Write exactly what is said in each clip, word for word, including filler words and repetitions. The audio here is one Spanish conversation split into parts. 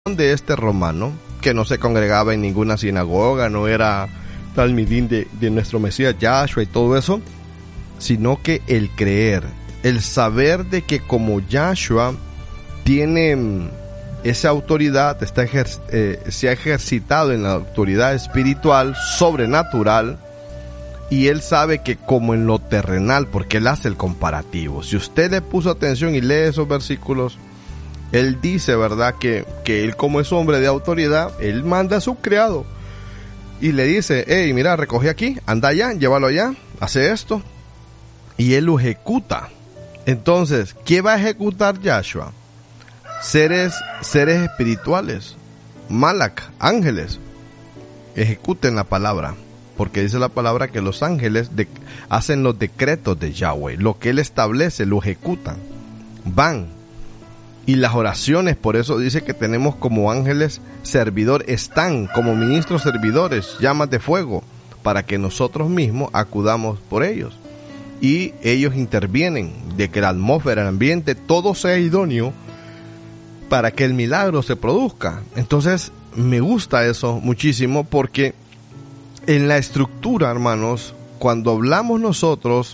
de este romano, que no se congregaba en ninguna sinagoga, no era talmidín de, de nuestro Mesías Yahshua y todo eso, sino que el creer, el saber de que como Yahshua tiene esa autoridad, está ejer- eh, se ha ejercitado en la autoridad espiritual, sobrenatural, y él sabe que como en lo terrenal, porque él hace el comparativo. Si usted le puso atención y lee esos versículos, él dice, ¿verdad?, que, que él como es hombre de autoridad, él manda a su criado y le dice, hey, mira, recoge aquí, anda allá, llévalo allá, hace esto, y él lo ejecuta. Entonces, ¿qué va a ejecutar Yahshua? Seres, seres espirituales, Malak, ángeles, ejecuten la palabra, porque dice la palabra que los ángeles de, hacen los decretos de Yahweh, lo que él establece lo ejecutan, van. Y las oraciones, por eso dice que tenemos como ángeles servidores, están como ministros servidores, llamas de fuego, para que nosotros mismos acudamos por ellos. Y ellos intervienen de que la atmósfera, el ambiente, todo sea idóneo para que el milagro se produzca. Entonces, me gusta eso muchísimo porque en la estructura, hermanos, cuando hablamos nosotros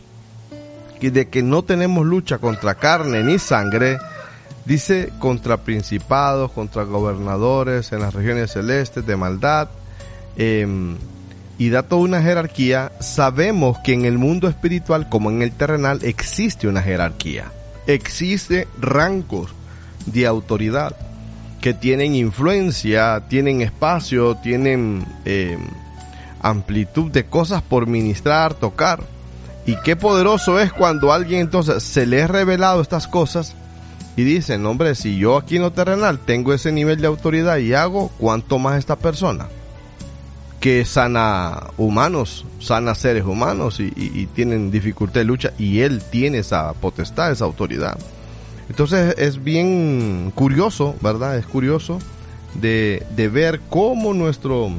de que no tenemos lucha contra carne ni sangre, dice contra principados, contra gobernadores en las regiones celestes de maldad, eh, y da toda una jerarquía. Sabemos que en el mundo espiritual como en el terrenal existe una jerarquía, existe rangos de autoridad que tienen influencia, tienen espacio, tienen eh, amplitud de cosas por ministrar, tocar. Y qué poderoso es cuando a alguien entonces se le es revelado estas cosas y dicen, hombre, si yo aquí en lo terrenal tengo ese nivel de autoridad y hago, ¿cuánto más esta persona? Que sana humanos, sana seres humanos y, y, y tienen dificultad de lucha, y él tiene esa potestad, esa autoridad. Entonces es bien curioso, ¿verdad? Es curioso de, de ver cómo nuestro,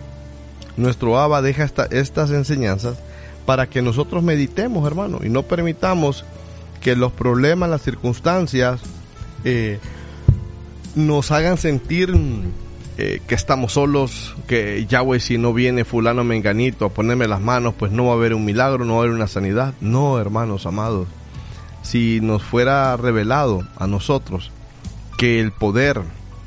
nuestro Abba deja esta, estas enseñanzas para que nosotros meditemos, hermano, y no permitamos que los problemas, las circunstancias eh, nos hagan sentir eh, que estamos solos, que Yahweh, si no viene fulano menganito a ponerme las manos, pues no va a haber un milagro, no va a haber una sanidad. No, hermanos amados, si nos fuera revelado a nosotros que el poder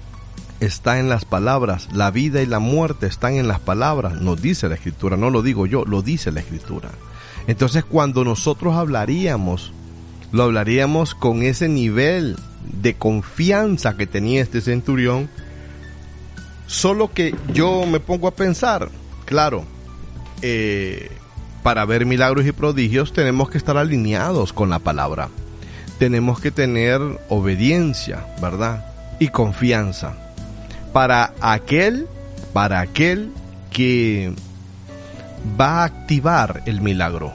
está en las palabras, la vida y la muerte están en las palabras, nos dice la Escritura, no lo digo yo, lo dice la Escritura. Entonces, cuando nosotros hablaríamos, lo hablaríamos con ese nivel de confianza que tenía este centurión. Solo que yo me pongo a pensar, claro, eh, para ver milagros y prodigios tenemos que estar alineados con la palabra. Tenemos que tener obediencia, ¿verdad? Y confianza. Para aquel, para aquel que va a activar el milagro.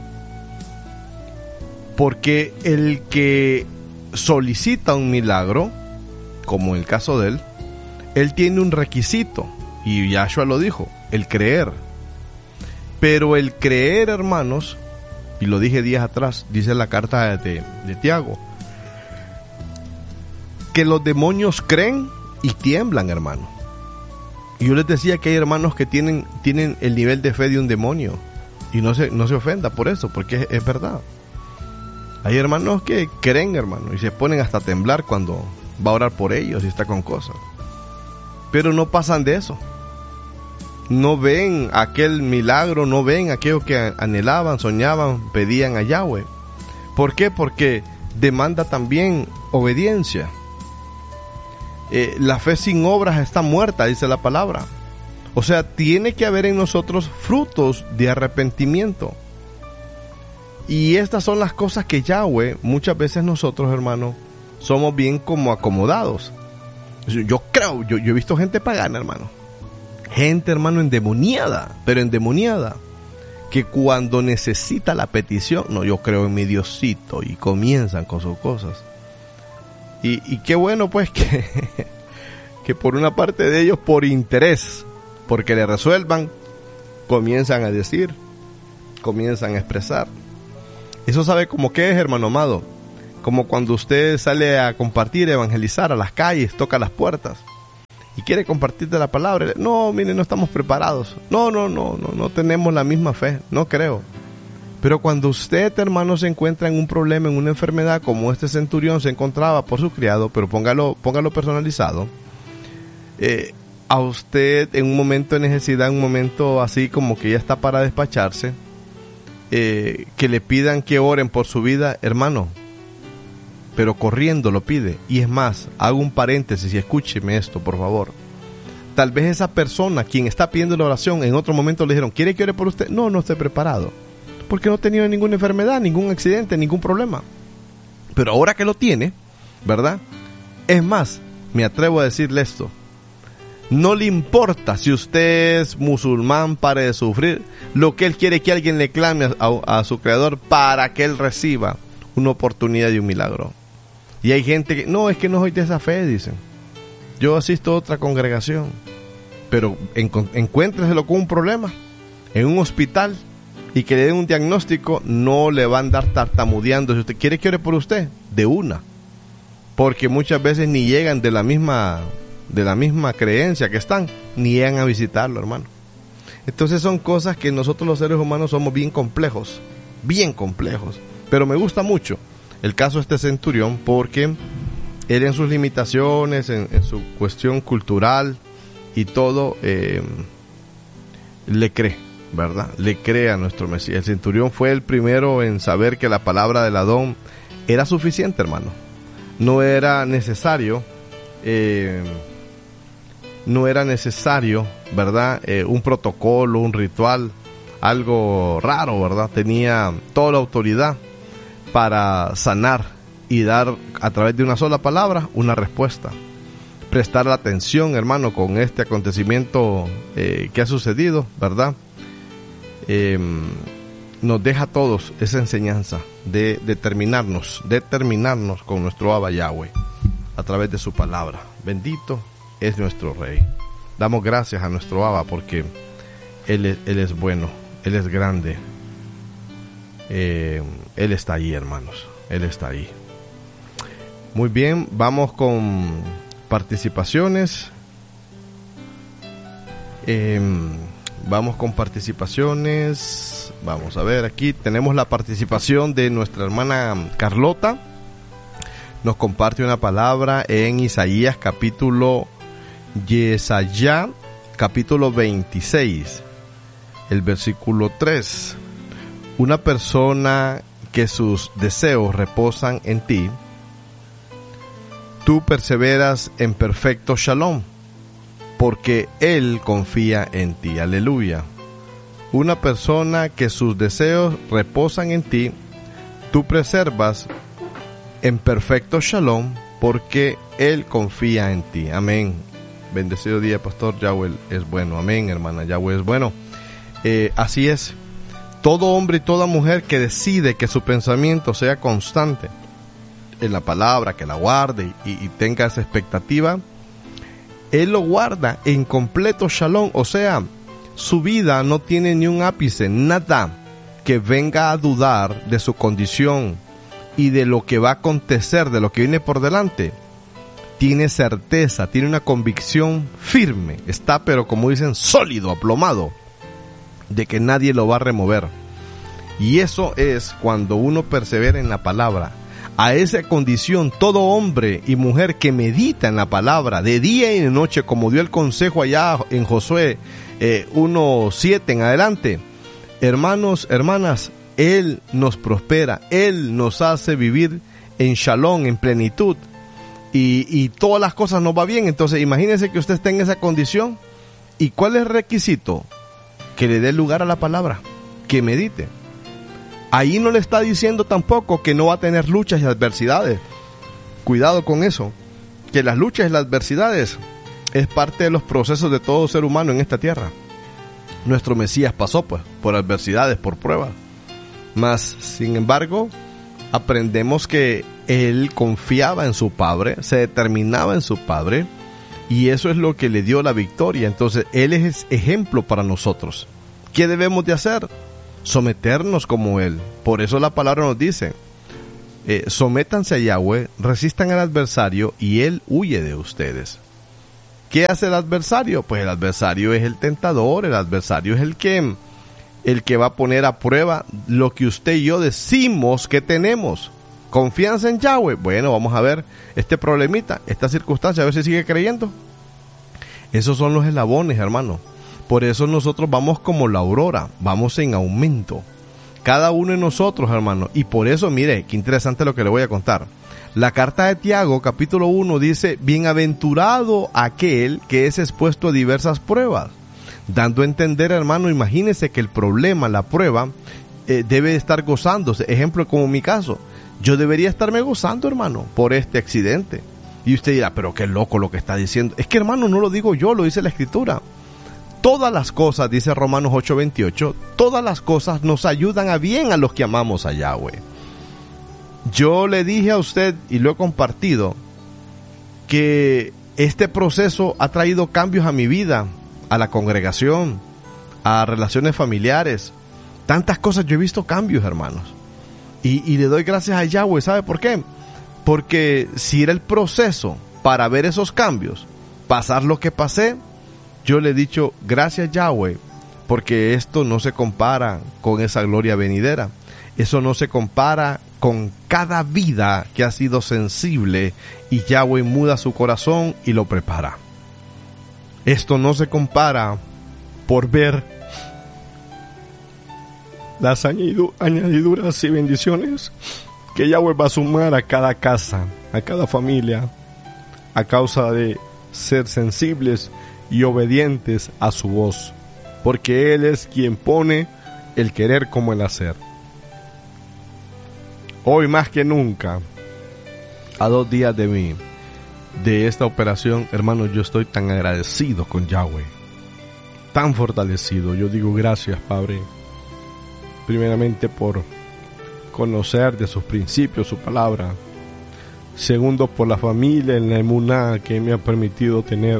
Porque el que solicita un milagro, como en el caso de él, él tiene un requisito, y Yahshua lo dijo, el creer. Pero el creer, hermanos, y lo dije días atrás, dice la carta de, de Tiago, que los demonios creen y tiemblan, hermano. Y yo les decía que hay hermanos que tienen, tienen el nivel de fe de un demonio, y no se, no se ofenda por eso, porque es, es verdad. Hay hermanos que creen, hermano, y se ponen hasta a temblar cuando va a orar por ellos y está con cosas. Pero no pasan de eso. No ven aquel milagro, no ven aquello que anhelaban, soñaban, pedían a Yahweh. ¿Por qué? Porque demanda también obediencia. Eh, la fe sin obras está muerta, dice la palabra. O sea, tiene que haber en nosotros frutos de arrepentimiento. Y estas son las cosas que Yahweh, muchas veces nosotros, hermanos, somos bien como acomodados. Yo creo, yo, yo he visto gente pagana, hermano. Gente, hermano, endemoniada, pero endemoniada, que cuando necesita la petición, no, yo creo en mi Diosito, y comienzan con sus cosas. Y, y qué bueno, pues, que, que por una parte de ellos, por interés, porque le resuelvan, comienzan a decir, comienzan a expresar. Eso sabe como qué es, hermano amado, como cuando usted sale a compartir, evangelizar a las calles, toca las puertas. y quiere compartirte la palabra. No, mire, no estamos preparados. No, no, no, no, no tenemos la misma fe. No creo. Pero cuando usted, hermano, se encuentra en un problema, en una enfermedad, como este centurión se encontraba por su criado, pero póngalo, póngalo personalizado, eh, a usted en un momento de necesidad, en un momento así como que ya está para despacharse, eh, que le pidan que oren por su vida, hermano, pero corriendo lo pide. Y es más, hago un paréntesis y escúcheme esto, por favor. Tal vez esa persona, quien está pidiendo la oración, en otro momento le dijeron, ¿quiere que ore por usted? No, no estoy preparado, porque no ha tenido ninguna enfermedad, ningún accidente, ningún problema. Pero ahora que lo tiene, ¿verdad? Es más, me atrevo a decirle esto. No le importa si usted es musulmán, pare de sufrir. Lo que él quiere es que alguien le clame a, a, a su creador para que él reciba una oportunidad y un milagro. Y hay gente que, no, es que no soy de esa fe, dicen. Yo asisto a otra congregación. Pero en, encuéntreselo con un problema en un hospital y que le den un diagnóstico, no le van a andar tartamudeando. Si usted quiere que ore por usted, de una. Porque muchas veces ni llegan de la misma... de la misma creencia que están, ni llegan a visitarlo, hermano. Entonces son cosas que nosotros los seres humanos somos bien complejos, bien complejos. Pero me gusta mucho el caso de este centurión, porque él en sus limitaciones, en, en su cuestión cultural y todo, eh, le cree, ¿verdad? Le cree a nuestro Mesías. El centurión fue el primero en saber que la palabra del Adón era suficiente, hermano. No era necesario eh, no era necesario, ¿verdad? Eh, un protocolo, un ritual, algo raro, ¿verdad? Tenía toda la autoridad para sanar y dar a través de una sola palabra una respuesta. Prestar la atención, hermano, con este acontecimiento eh, que ha sucedido, ¿verdad? Eh, nos deja a todos esa enseñanza de determinarnos, determinarnos con nuestro Abba Yahweh a través de su palabra. Bendito es nuestro Rey. Damos gracias a nuestro Abba porque Él es, Él es bueno, Él es grande. Eh, Él está ahí, hermanos. Él está ahí. Muy bien, vamos con participaciones. Eh, vamos con participaciones. Vamos a ver, aquí tenemos la participación de nuestra hermana Carlota. Nos comparte una palabra en Isaías capítulo Yesaya, capítulo veintiséis, el versículo tres. Una persona que sus deseos reposan en ti, tú perseveras en perfecto shalom, porque Él confía en ti. Aleluya. Una persona que sus deseos reposan en ti, tú preservas en perfecto shalom, porque Él confía en ti. Amén. Bendecido día, pastor. Yahweh es bueno. Amén, hermana. Yahweh es bueno. Eh, así es. Todo hombre y toda mujer que decide que su pensamiento sea constante en la palabra, que la guarde y, y tenga esa expectativa, Él lo guarda en completo shalom. O sea, su vida no tiene ni un ápice, nada que venga a dudar de su condición y de lo que va a acontecer, de lo que viene por delante. Tiene certeza, tiene una convicción firme, está, pero como dicen, sólido, aplomado, de que nadie lo va a remover. Y eso es cuando uno persevera en la palabra. A esa condición, todo hombre y mujer que medita en la palabra de día y de noche, como dio el consejo allá en Josué eh, uno siete en adelante, hermanos, hermanas, Él nos prospera, Él nos hace vivir en shalom, en plenitud, y, y todas las cosas nos va bien. Entonces imagínense que usted esté en esa condición. ¿Y cuál es el requisito? Que le dé lugar a la palabra, que medite. Ahí no le está diciendo tampoco que no va a tener luchas y adversidades. Cuidado con eso, que las luchas y las adversidades es parte de los procesos de todo ser humano en esta tierra. Nuestro Mesías pasó pues por adversidades, por pruebas. Mas, sin embargo, aprendemos que Él confiaba en su Padre, se determinaba en su Padre, y eso es lo que le dio la victoria. Entonces, Él es ejemplo para nosotros. ¿Qué debemos de hacer? Someternos como Él. Por eso la palabra nos dice, eh, sométanse a Yahweh, resistan al adversario y Él huye de ustedes. ¿Qué hace el adversario? Pues el adversario es el tentador, el adversario es el que, el que va a poner a prueba lo que usted y yo decimos que tenemos. Confianza en Yahweh. Bueno, vamos a ver este problemita, esta circunstancia, a ver si sigue creyendo. Esos son los eslabones, hermano. Por eso nosotros vamos como la aurora, vamos en aumento. Cada uno de nosotros, hermano. Y por eso, mire, qué interesante lo que le voy a contar. La carta de Tiago, capítulo uno, dice, bienaventurado aquel que es expuesto a diversas pruebas. Dando a entender, hermano, imagínese que el problema, la prueba, eh, debe estar gozándose. Ejemplo, como mi caso. Yo debería estarme gozando, hermano, por este accidente. Y usted dirá, pero qué loco lo que está diciendo. Es que, hermano, no lo digo yo, lo dice la Escritura. Todas las cosas, dice Romanos ocho veintiocho, todas las cosas nos ayudan a bien a los que amamos a Yahweh. Yo le dije a usted, y lo he compartido, que este proceso ha traído cambios a mi vida, a la congregación, a relaciones familiares. Tantas cosas, yo he visto cambios, hermanos. Y, y le doy gracias a Yahweh. ¿Sabe por qué? Porque si era el proceso para ver esos cambios, pasar lo que pasé, yo le he dicho, gracias Yahweh, porque esto no se compara con esa gloria venidera. Eso no se compara con cada vida que ha sido sensible y Yahweh muda su corazón y lo prepara. Esto no se compara por ver las añadiduras y bendiciones que Yahweh va a sumar a cada casa, a cada familia, a causa de ser sensibles y obedientes a su voz, porque Él es quien pone el querer como el hacer. Hoy más que nunca, a dos días de mí, de esta operación, hermanos, yo estoy tan agradecido con Yahweh, tan fortalecido. Yo digo gracias, Padre, primeramente por conocer de sus principios, su palabra. Segundo, por la familia en la emuná que me ha permitido tener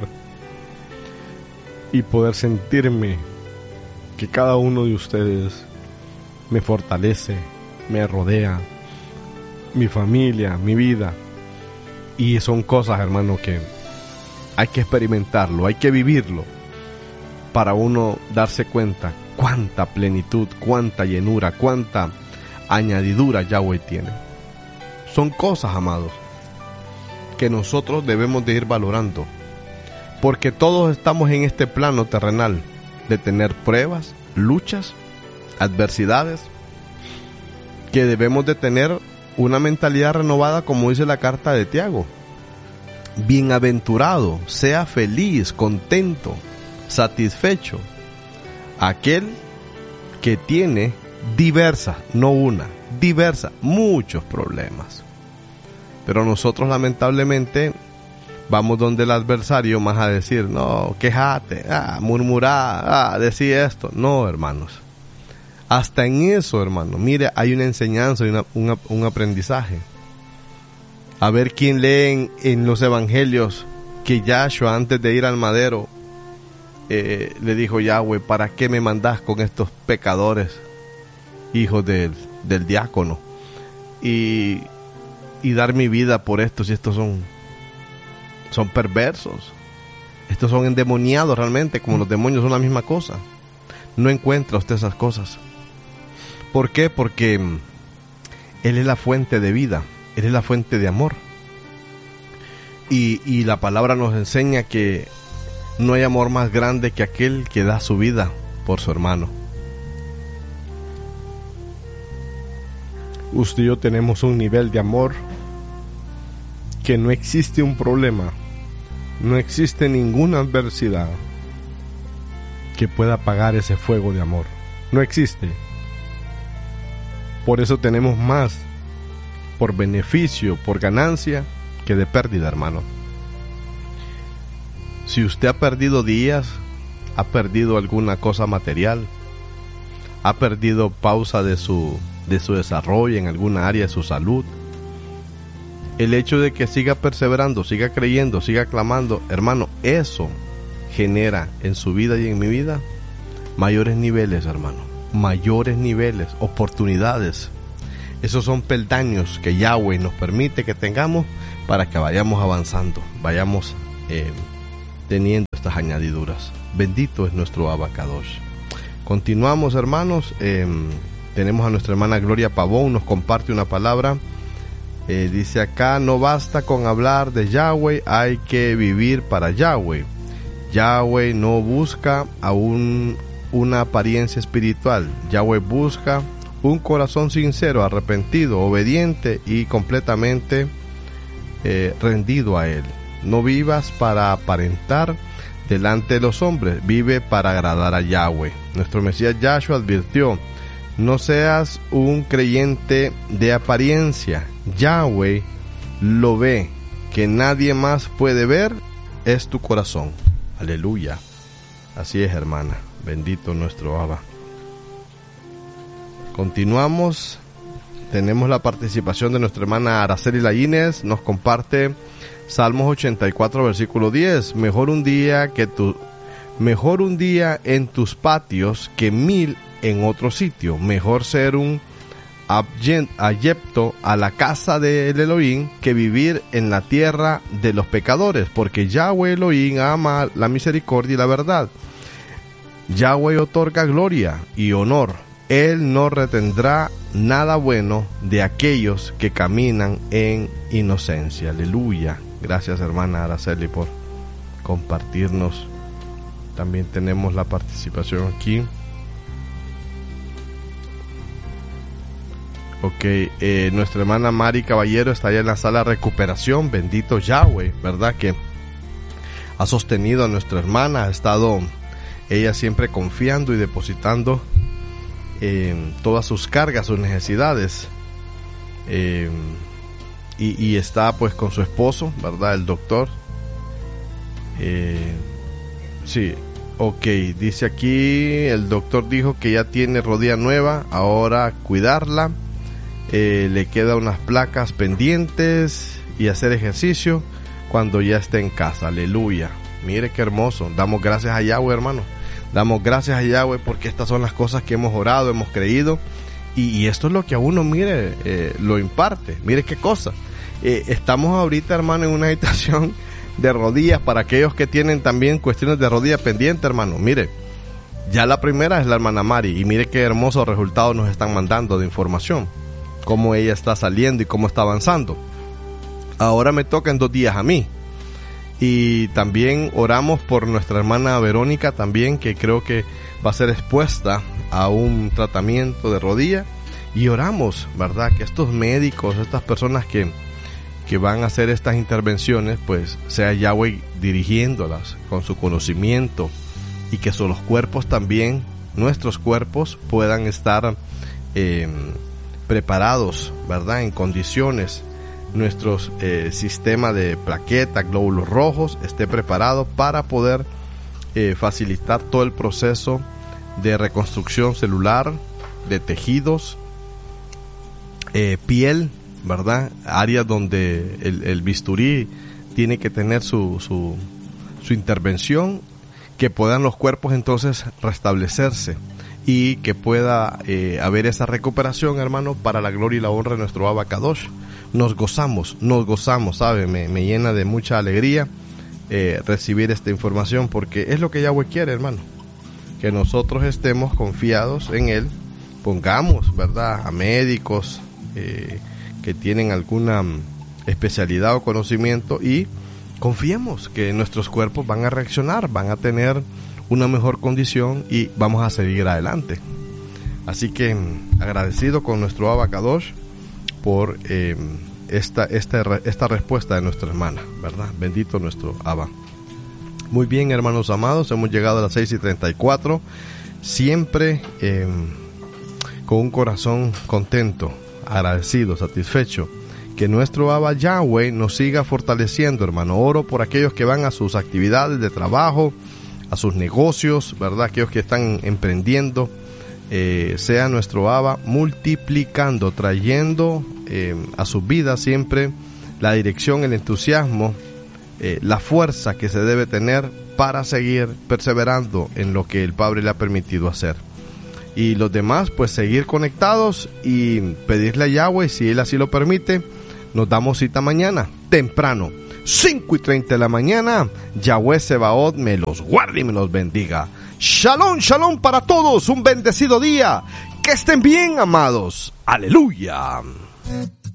y poder sentirme que cada uno de ustedes me fortalece, me rodea, mi familia, mi vida. Y son cosas, hermano, que hay que experimentarlo, hay que vivirlo para uno darse cuenta cuánta plenitud, cuánta llenura, cuánta añadidura Yahweh tiene. Son cosas, amados, que nosotros debemos de ir valorando, porque todos estamos en este plano terrenal de tener pruebas, luchas, adversidades, que debemos de tener una mentalidad renovada, como dice la carta de Tiago. Bienaventurado, sea feliz, contento, satisfecho aquel que tiene diversas, no una, diversas, muchos problemas. Pero nosotros lamentablemente vamos donde el adversario más a decir, no, quejate, ah, murmurar, ah, decir esto. No, hermanos. Hasta en eso, hermano, mire, hay una enseñanza y una, una, un aprendizaje. A ver quién lee en, en los evangelios que Yahshua, antes de ir al madero, eh, le dijo, Yahweh, ¿para qué me mandás con estos pecadores, hijos del, del diácono? Y, y dar mi vida por estos, y estos son, son perversos. Estos son endemoniados realmente, como los demonios son la misma cosa. No encuentra usted esas cosas. ¿Por qué? Porque Él es la fuente de vida, Él es la fuente de amor. Y, y la palabra nos enseña que no hay amor más grande que aquel que da su vida por su hermano. Usted y yo tenemos un nivel de amor que no existe un problema, no existe ninguna adversidad que pueda apagar ese fuego de amor. No existe. Por eso tenemos más por beneficio, por ganancia, que de pérdida, hermano. Si usted ha perdido días, ha perdido alguna cosa material, ha perdido pausa de su, de su desarrollo en alguna área de su salud, el hecho de que siga perseverando, siga creyendo, siga clamando, hermano, eso genera en su vida y en mi vida mayores niveles, hermano, mayores niveles, oportunidades. Esos son peldaños que Yahweh nos permite que tengamos para que vayamos avanzando, vayamos eh, teniendo estas añadiduras. Bendito es nuestro Abba Kadosh. Continuamos, hermanos. Eh, tenemos a nuestra hermana Gloria Pavón, nos comparte una palabra. Eh, dice acá: no basta con hablar de Yahweh, hay que vivir para Yahweh. Yahweh no busca aún una apariencia espiritual. Yahweh busca un corazón sincero, arrepentido, obediente y completamente eh, rendido a Él. No vivas para aparentar delante de los hombres, vive para agradar a Yahweh. Nuestro Mesías Yahshua advirtió: no seas un creyente de apariencia. Yahweh lo ve, que nadie más puede ver es tu corazón. Aleluya. Así es, hermana. Bendito nuestro Abba. Continuamos. Tenemos la participación de nuestra hermana Araceli Laínez. Nos comparte Salmos ochenta y cuatro, versículo diez. Mejor un día que tu, mejor un día en tus patios que mil en otro sitio. Mejor ser un ayepto a la casa del Elohim que vivir en la tierra de los pecadores, porque Yahweh Elohim ama la misericordia y la verdad. Yahweh otorga gloria y honor. Él no retendrá nada bueno de aquellos que caminan en inocencia. Aleluya. Gracias, hermana Araceli, por compartirnos. También tenemos la participación aquí. Ok, eh, nuestra hermana Mari Caballero está allá en la sala de recuperación. Bendito Yahweh, ¿verdad? Que ha sostenido a nuestra hermana, ha estado ella siempre confiando y depositando eh, todas sus cargas, sus necesidades. Eh, y, y está pues con su esposo, ¿verdad? El doctor. Eh, sí, ok, dice aquí, el doctor dijo que ya tiene rodilla nueva, ahora cuidarla. Eh, le queda unas placas pendientes y hacer ejercicio cuando ya esté en casa. Aleluya. Mire qué hermoso. Damos gracias a Yahweh, hermano. Damos gracias a Yahweh porque estas son las cosas que hemos orado, hemos creído. Y, y esto es lo que a uno, mire, eh, lo imparte. Mire qué cosa. Eh, estamos ahorita, hermano, en una situación de rodillas para aquellos que tienen también cuestiones de rodillas pendientes, hermano. Mire, ya la primera es la hermana Mari. Y mire qué hermosos resultados nos están mandando de información. Cómo ella está saliendo y cómo está avanzando. Ahora me toca en dos días a mí. Y también oramos por nuestra hermana Verónica también, que creo que va a ser expuesta a un tratamiento de rodilla. Y oramos, ¿verdad? Que estos médicos, estas personas que, que van a hacer estas intervenciones, pues sea Yahweh dirigiéndolas con su conocimiento. Y que son los cuerpos también, nuestros cuerpos, puedan estar Eh, preparados, ¿verdad? En condiciones, nuestro eh, sistema de plaquetas, glóbulos rojos esté preparado para poder eh, facilitar todo el proceso de reconstrucción celular, de tejidos, eh, piel, ¿verdad? Áreas donde el, el bisturí tiene que tener su, su, su intervención, que puedan los cuerpos entonces restablecerse. Y que pueda eh, haber esa recuperación, hermano, para la gloria y la honra de nuestro Abba Kadosh. Nos gozamos, nos gozamos, ¿sabe? Me, me llena de mucha alegría eh, recibir esta información, porque es lo que Yahweh quiere, hermano. Que nosotros estemos confiados en Él, pongamos, ¿verdad?, a médicos eh, que tienen alguna especialidad o conocimiento y confiemos que nuestros cuerpos van a reaccionar, van a tener una mejor condición y vamos a seguir adelante. Así que agradecido con nuestro Abba Kadosh por eh, esta, esta, esta respuesta de nuestra hermana, ¿verdad? Bendito nuestro Abba. Muy bien, hermanos amados, hemos llegado a las seis y treinta y cuatro, siempre eh, con un corazón contento, agradecido, satisfecho. Que nuestro Abba Yahweh nos siga fortaleciendo, hermano. Oro por aquellos que van a sus actividades de trabajo, a sus negocios, ¿verdad? Aquellos que están emprendiendo, eh, sea nuestro Abba multiplicando, trayendo eh, a sus vidas siempre la dirección, el entusiasmo, eh, la fuerza que se debe tener para seguir perseverando en lo que el Padre le ha permitido hacer. Y los demás, pues seguir conectados y pedirle a Yahweh, si Él así lo permite. Nos damos cita mañana temprano, cinco y treinta de la mañana. Yahweh Sebaot me los guarde y me los bendiga. Shalom, shalom para todos, un bendecido día. Que estén bien, amados. Aleluya.